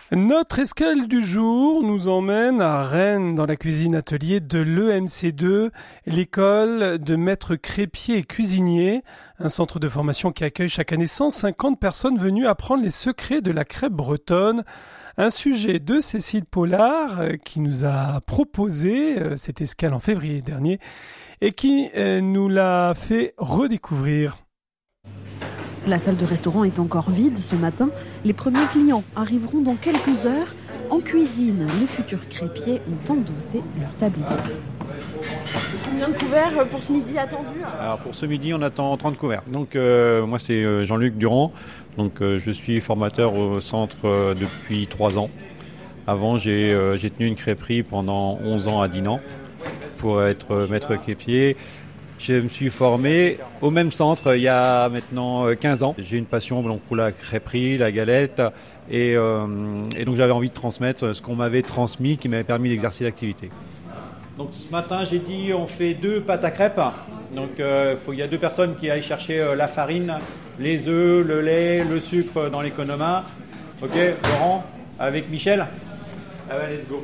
Notre escale du jour nous emmène à Rennes dans la cuisine atelier de l'EMC2, l'école de maîtres crépiers et cuisiniers, un centre de formation qui accueille chaque année 150 personnes venues apprendre les secrets de la crêpe bretonne. Un sujet de Cécile Pollard qui nous a proposé cette escale en février dernier et qui nous l'a fait redécouvrir. La salle de restaurant est encore vide ce matin. Les premiers clients arriveront dans quelques heures. En cuisine, les futurs crêpiers ont endossé leur tablier. Combien de couverts pour ce midi attendu ? Alors pour ce midi, on attend 30 couverts. Donc moi c'est Jean-Luc Durand. Donc je suis formateur au centre depuis 3 ans. Avant j'ai tenu une crêperie pendant 11 ans à Dinan pour être maître crêpier. Je me suis formé au même centre il y a maintenant 15 ans. J'ai une passion pour la crêperie, la galette et donc j'avais envie de transmettre ce qu'on m'avait transmis qui m'avait permis d'exercer l'activité. Donc ce matin j'ai dit on fait 2 pâtes à crêpes. Donc il y a 2 personnes qui aillent chercher la farine, les œufs, le lait, le sucre dans l'économa. Ok, Laurent, avec Michel. Ah ouais, let's go.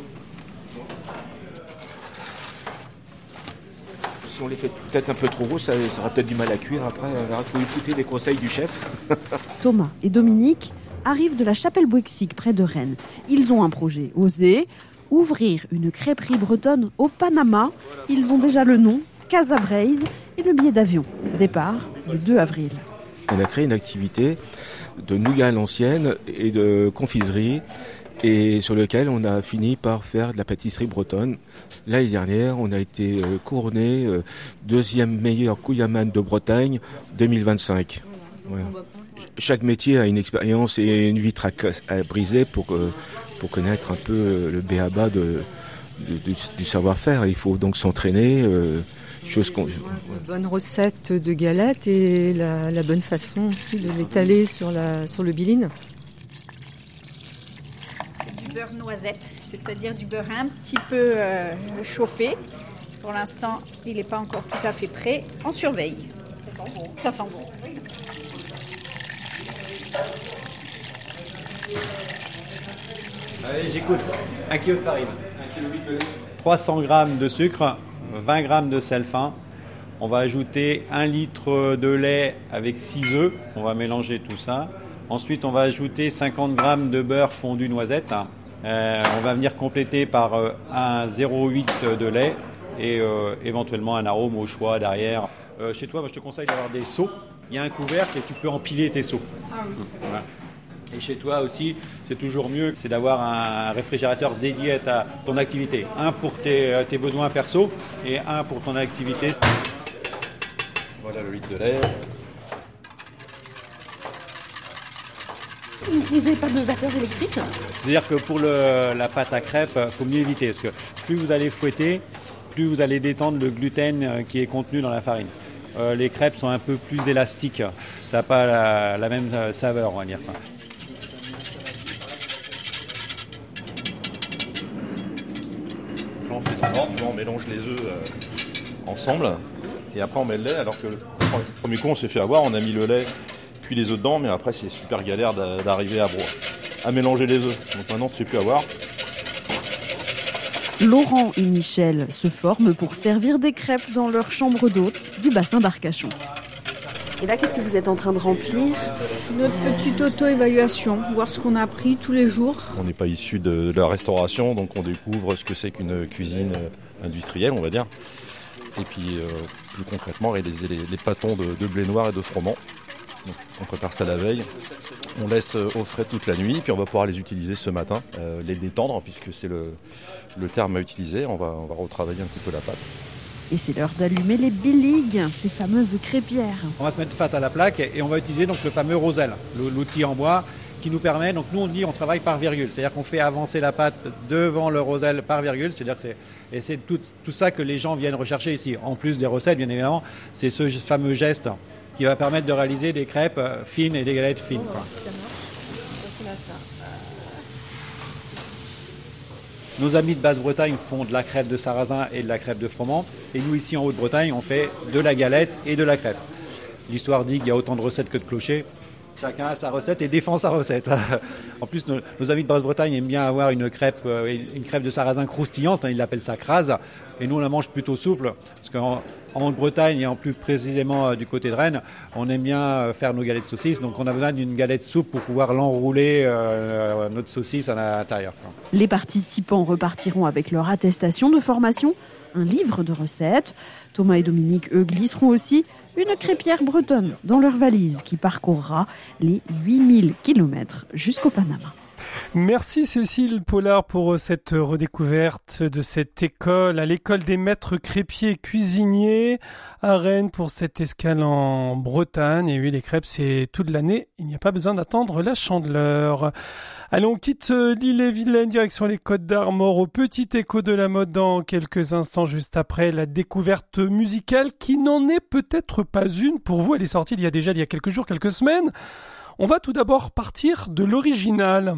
Si on les fait peut-être un peu trop gros, ça aura peut-être du mal à cuire après. Il faut écouter les conseils du chef. Thomas et Dominique arrivent de la Chapelle-Bouexic près de Rennes. Ils ont un projet osé, ouvrir une crêperie bretonne au Panama. Ils ont déjà le nom, Casa Braise, et le billet d'avion. Départ le 2 avril. On a créé une activité de nougat à l'ancienne et de confiserie et sur lequel on a fini par faire de la pâtisserie bretonne. L'année dernière, on a été couronné 2e meilleur couillaman de Bretagne 2025. Voilà. Chaque métier a une expérience et une vitre à briser pour connaître un peu le b.a.-ba du savoir-faire. Il faut donc s'entraîner. Une bonne recette de galette et la bonne façon aussi de l'étaler sur le biline. Du beurre noisette, c'est-à-dire du beurre un petit peu chauffé. Pour l'instant, il n'est pas encore tout à fait prêt. On surveille. Ça sent bon. Ça sent bon. Allez, j'écoute. 1 kg de farine, 1 kg de lait, 300 g de sucre, 20 g de sel fin. On va ajouter 1 litre de lait avec 6 œufs. On va mélanger tout ça. Ensuite, on va ajouter 50 g de beurre fondu noisette. On va venir compléter par un 0,8 de lait et éventuellement un arôme au choix derrière. Chez toi, moi, je te conseille d'avoir des seaux. Il y a un couvercle et tu peux empiler tes seaux. Ah oui. Voilà. Et chez toi aussi, c'est toujours mieux, c'est d'avoir un réfrigérateur dédié à ton activité. Un pour tes besoins perso et un pour ton activité. Voilà le litre de lait. Vous n'utilisez pas de vapeur électrique ? C'est-à-dire que pour la pâte à crêpes, il faut mieux éviter. Parce que plus vous allez fouetter, plus vous allez détendre le gluten qui est contenu dans la farine. Les crêpes sont un peu plus élastiques. Ça n'a pas la même saveur, on va dire. Là, on fait dans l'ordre, on mélange les œufs ensemble. Et après, on met le lait. Alors que le premier coup, on s'est fait avoir. On a mis le lait puis les œufs dedans. Mais après, c'est super galère d'arriver à mélanger les œufs. Donc maintenant, on ne se fait plus avoir. Laurent et Michel se forment pour servir des crêpes dans leur chambre d'hôte du bassin d'Arcachon. Et là, qu'est-ce que vous êtes en train de remplir ? Notre petite auto-évaluation, voir ce qu'on a appris tous les jours. On n'est pas issu de la restauration, donc on découvre ce que c'est qu'une cuisine industrielle, on va dire. Et puis, plus concrètement, réaliser les pâtons de blé noir et de froment. Donc, on prépare ça la veille. On laisse au frais toute la nuit, puis on va pouvoir les utiliser ce matin, les détendre, puisque c'est le terme à utiliser. On va retravailler un petit peu la pâte. Et c'est l'heure d'allumer les biligues, ces fameuses crêpières. On va se mettre face à la plaque et on va utiliser donc le fameux roselle, l'outil en bois qui nous permet, donc nous on dit on travaille par virgule, c'est-à-dire qu'on fait avancer la pâte devant le roselle par virgule, c'est-à-dire que c'est tout ça que les gens viennent rechercher ici. En plus des recettes, bien évidemment, c'est ce fameux geste qui va permettre de réaliser des crêpes fines et des galettes fines. Quoi. Nos amis de Basse-Bretagne font de la crêpe de sarrasin et de la crêpe de froment. Et nous, ici en Haute-Bretagne, on fait de la galette et de la crêpe. L'histoire dit qu'il y a autant de recettes que de clochers. Chacun a sa recette et défend sa recette. En plus, nos amis de Basse-Bretagne aiment bien avoir une crêpe de sarrasin croustillante, ils l'appellent ça crase. Et nous, on la mange plutôt souple, parce qu'en Bretagne et en plus précisément du côté de Rennes, on aime bien faire nos galettes de saucisses. Donc on a besoin d'une galette souple pour pouvoir l'enrouler, notre saucisse à l'intérieur. Les participants repartiront avec leur attestation de formation, un livre de recettes. Thomas et Dominique, eux, glisseront aussi une crêpière bretonne dans leur valise qui parcourra les 8000 km jusqu'au Panama. Merci Cécile Pollard pour cette redécouverte de cette école, à l'école des maîtres crépiers et cuisiniers à Rennes pour cette escale en Bretagne. Et oui, les crêpes, c'est toute l'année, il n'y a pas besoin d'attendre la Chandeleur. Allez, on quitte l'Ille-et-Vilaine, direction les Côtes d'Armor, au petit écho de la mode dans quelques instants, juste après la découverte musicale qui n'en est peut-être pas une pour vous. Elle est sortie il y a quelques jours, quelques semaines. On va tout d'abord partir de l'original.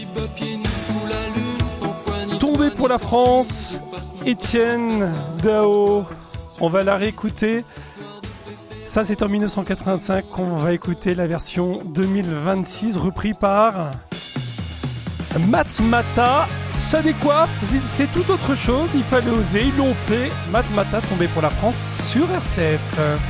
Tombé pour la France, Étienne Dao. On va la réécouter. Ça, c'est en 1985 qu'on va écouter la version 2026, repris par Matmata. Ça décoiffe, c'est tout autre chose. Il fallait oser, ils l'ont fait. Matmata, tombé pour la France sur RCF.